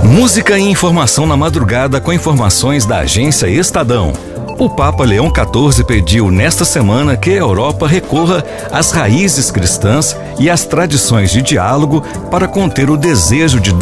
Música e informação na madrugada com informações da agência Estadão. O Papa Leão XIV pediu nesta semana que a Europa recorra às raízes cristãs e às tradições de diálogo para conter o desejo de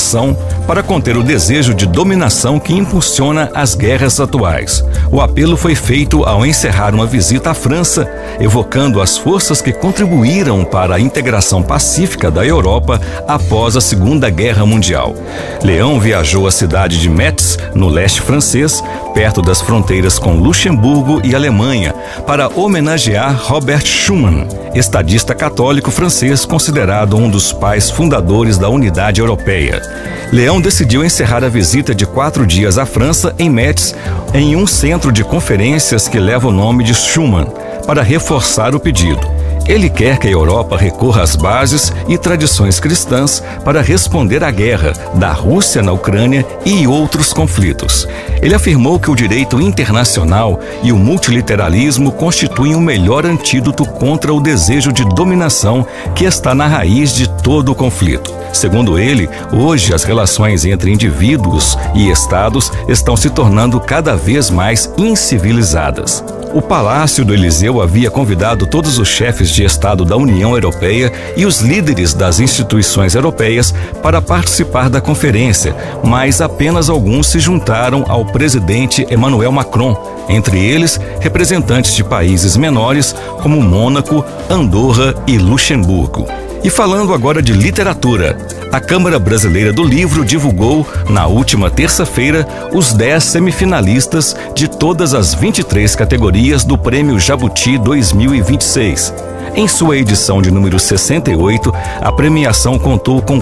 dominação que impulsiona as guerras atuais. O apelo foi feito ao encerrar uma visita à França, evocando as forças que contribuíram para a integração pacífica da Europa após a Segunda Guerra Mundial. Leão viajou à cidade de Metz, no leste francês, perto das fronteiras com Luxemburgo e Alemanha, para homenagear Robert Schuman, estadista católico francês considerado um dos pais fundadores da unidade europeia. Leão decidiu encerrar a visita de 4 dias à França, em Metz, em um centro de conferências que leva o nome de Schuman, para reforçar o pedido. Ele quer que a Europa recorra às bases e tradições cristãs para responder à guerra da Rússia na Ucrânia e outros conflitos. Ele afirmou que o direito internacional e o multilateralismo constituem o melhor antídoto contra o desejo de dominação que está na raiz de todo o conflito. Segundo ele, hoje as relações entre indivíduos e estados estão se tornando cada vez mais incivilizadas. O Palácio do Eliseu havia convidado todos os chefes de Estado da União Europeia e os líderes das instituições europeias para participar da conferência, mas apenas alguns se juntaram ao presidente Emmanuel Macron, entre eles representantes de países menores como Mônaco, Andorra e Luxemburgo. E falando agora de literatura, a Câmara Brasileira do Livro divulgou, na última terça-feira, os 10 semifinalistas de todas as 23 categorias do Prêmio Jabuti 2026. Em sua edição de número 68, a premiação contou com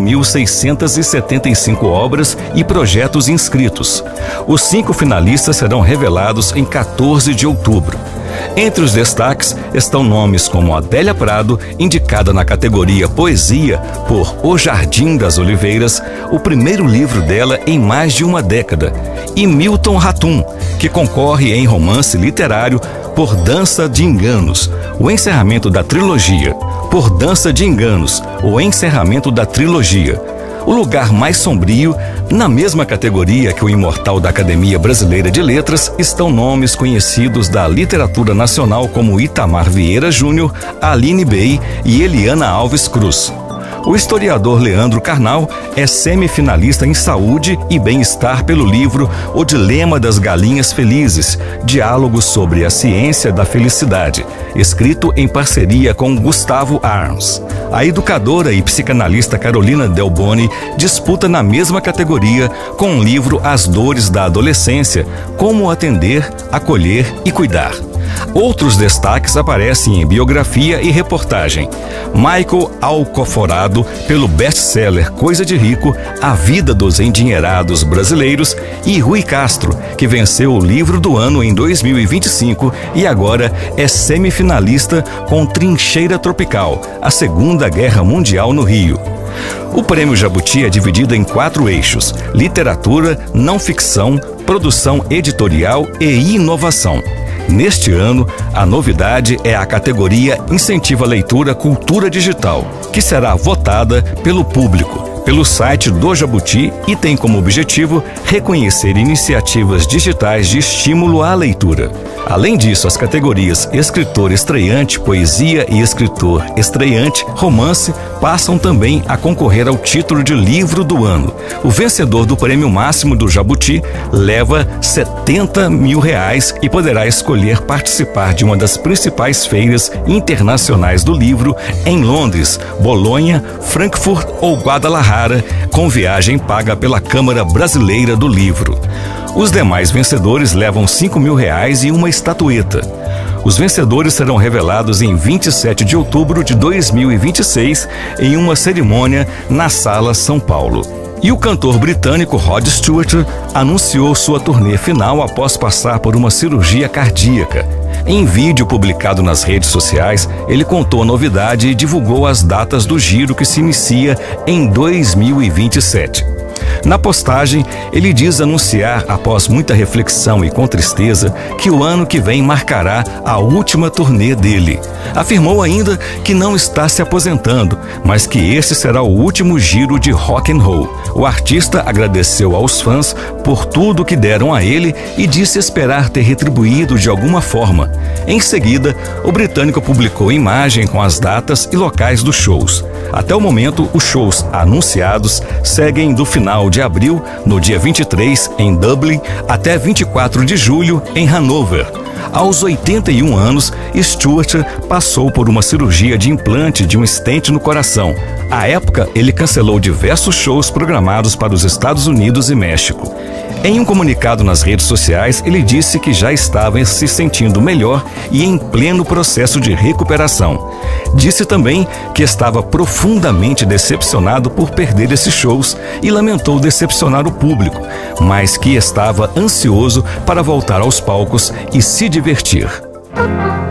4.675 obras e projetos inscritos. Os 5 finalistas serão revelados em 14 de outubro. Entre os destaques estão nomes como Adélia Prado, indicada na categoria Poesia por O Jardim das Oliveiras, o primeiro livro dela em mais de uma década, e Milton Ratum, que concorre em romance literário por Dança de Enganos, o encerramento da trilogia. Por Dança de Enganos, o encerramento da trilogia. O Lugar Mais Sombrio, na mesma categoria que o imortal da Academia Brasileira de Letras, estão nomes conhecidos da literatura nacional como Itamar Vieira Júnior, Aline Bey e Eliana Alves Cruz. O historiador Leandro Carnal é semifinalista em Saúde e Bem-Estar pelo livro O Dilema das Galinhas Felizes, Diálogos sobre a Ciência da Felicidade, escrito em parceria com Gustavo Arns. A educadora e psicanalista Carolina Delboni disputa na mesma categoria com o livro As Dores da Adolescência, Como Atender, Acolher e Cuidar. Outros destaques aparecem em biografia e reportagem. Michael Alcoforado, pelo best-seller Coisa de Rico, A Vida dos Endinheirados Brasileiros, e Rui Castro, que venceu o livro do ano em 2025 e agora é semifinalista com Trincheira Tropical, a Segunda Guerra Mundial no Rio. O Prêmio Jabuti é dividido em 4 eixos: literatura, não ficção, produção editorial e inovação. Neste ano, a novidade é a categoria Incentivo à Leitura Cultura Digital, que será votada pelo público, pelo site do Jabuti, e tem como objetivo reconhecer iniciativas digitais de estímulo à leitura. Além disso, as categorias Escritor Estreante, Poesia e Escritor Estreante, Romance, passam também a concorrer ao título de Livro do Ano. O vencedor do prêmio máximo do Jabuti leva R$70 mil e poderá escolher participar de uma das principais feiras internacionais do livro em Londres, Bolonha, Frankfurt ou Guadalajara, com viagem paga pela Câmara Brasileira do Livro. Os demais vencedores levam R$5 mil e uma estatueta. Os vencedores serão revelados em 27 de outubro de 2026 em uma cerimônia na Sala São Paulo. E o cantor britânico Rod Stewart anunciou sua turnê final após passar por uma cirurgia cardíaca. Em vídeo publicado nas redes sociais, ele contou a novidade e divulgou as datas do giro que se inicia em 2027. Na postagem, ele diz anunciar, após muita reflexão e com tristeza, que o ano que vem marcará a última turnê dele. Afirmou ainda que não está se aposentando, mas que esse será o último giro de rock and roll. O artista agradeceu aos fãs por tudo que deram a ele e disse esperar ter retribuído de alguma forma. Em seguida, o britânico publicou imagem com as datas e locais dos shows. Até o momento, os shows anunciados seguem do final de abril, no dia 23, em Dublin, até 24 de julho, em Hanover. Aos 81 anos, Stuart passou por uma cirurgia de implante de um stent no coração. À época, ele cancelou diversos shows programados para os Estados Unidos e México. Em um comunicado nas redes sociais, ele disse que já estava se sentindo melhor e em pleno processo de recuperação. Disse também que estava profundamente decepcionado por perder esses shows e lamentou decepcionar o público, mas que estava ansioso para voltar aos palcos e se divertir.